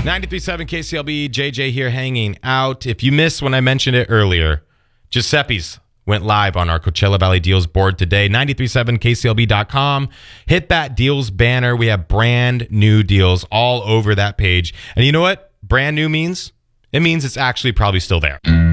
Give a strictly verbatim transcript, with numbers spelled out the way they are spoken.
ninety-three point seven K C L B, J J here hanging out. If you missed when I mentioned it earlier, Giuseppe's went live on our Coachella Valley Deals board today, ninety-three point seven K C L B dot com. Hit that deals banner. We have brand new deals all over that page. And you know what brand new means? It means it's actually probably still there.